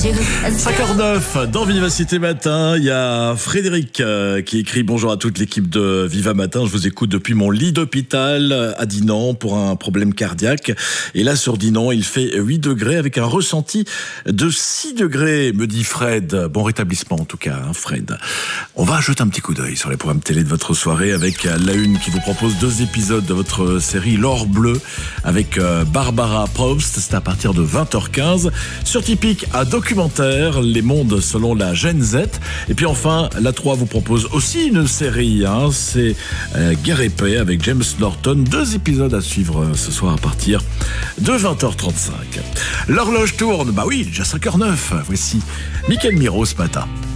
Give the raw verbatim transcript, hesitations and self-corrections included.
cinq heures neuf dans Vivacité Matin, il y a Frédéric euh, qui écrit: bonjour à toute l'équipe de Viva Matin, je vous écoute depuis mon lit d'hôpital à Dinan pour un problème cardiaque. Et là sur Dinan, il fait huit degrés avec un ressenti de six degrés, me dit Fred. Bon rétablissement en tout cas, hein, Fred. On va jeter un petit coup d'œil sur les programmes télé de votre soirée avec La Une qui vous propose deux épisodes de votre série L'Or Bleu avec euh, Barbara Post. C'est à partir de vingt heures quinze. Sur Typique, un documentaire, Les Mondes selon la Gen Z. Et puis enfin, la trois vous propose aussi une série, hein, c'est euh, Guerre et Paix avec James Norton. Deux épisodes à suivre euh, ce soir à partir de vingt heures trente-cinq. L'horloge tourne, bah oui, déjà cinq heures neuf. Voici Mickaël Miro ce matin.